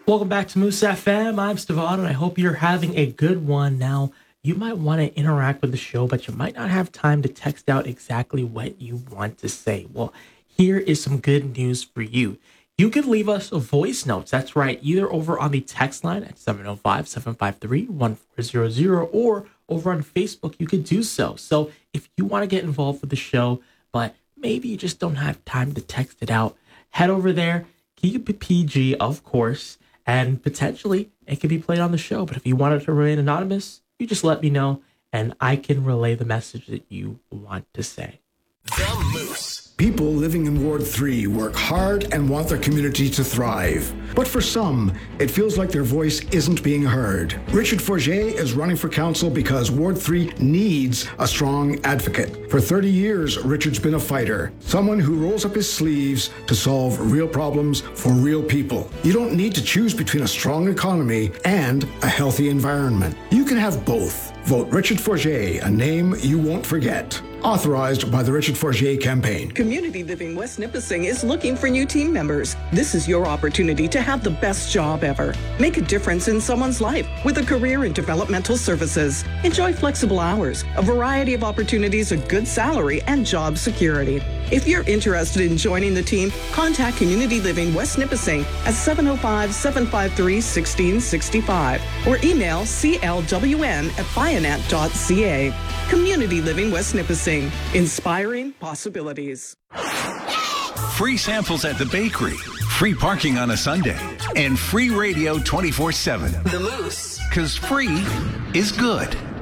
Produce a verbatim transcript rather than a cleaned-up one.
Welcome back to Moose F M. I'm Stefan, and I hope you're having a good one. Now, you might want to interact with the show, but you might not have time to text out exactly what you want to say. Well, here is some good news for you. You can leave us a voice note. That's right, either over on the text line at seven oh five, seven five three, one four zero zero or over on Facebook, you could do so. So if you want to get involved with the show, but maybe you just don't have time to text it out, head over there, keep it P G, of course, and potentially it can be played on the show. But if you want it to remain anonymous, you just let me know, and I can relay the message that you want to say. The Moose. People living in Ward three work hard and want their community to thrive. But for some, it feels like their voice isn't being heard. Richard Forget is running for council because Ward three needs a strong advocate. For thirty years, Richard's been a fighter, someone who rolls up his sleeves to solve real problems for real people. You don't need to choose between a strong economy and a healthy environment. You can have both. Vote Richard Forget, a name you won't forget. Authorized by the Richard Forget campaign. Community Living West Nipissing is looking for new team members. This is your opportunity to have the best job ever. Make a difference in someone's life with a career in developmental services. Enjoy flexible hours, a variety of opportunities, a good salary, and job security. If you're interested in joining the team, contact Community Living West Nipissing at seven oh five, seven five three, one six six five or email c l w n at bionet dot c a. Community Living West Nipissing, inspiring possibilities. Free samples at the bakery, free parking on a Sunday, and free radio twenty-four seven. The Moose. Because free is good.